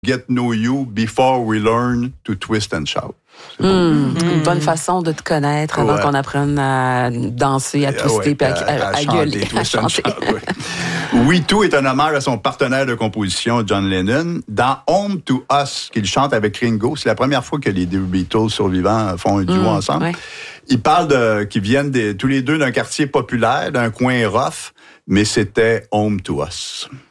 get know you before we learn to twist and shout. Une bonne façon de te connaître avant qu'on apprenne à danser, à twister, puis à gueuler, à chanter. We Too est un hommage à son partenaire de composition, John Lennon. Dans Home to Us, qu'il chante avec Ringo, c'est la première fois que les deux Beatles survivants font un duo ensemble. Ouais. Ils parlent qu'ils viennent tous les deux d'un quartier populaire, d'un coin rough, mais c'était Home to Us.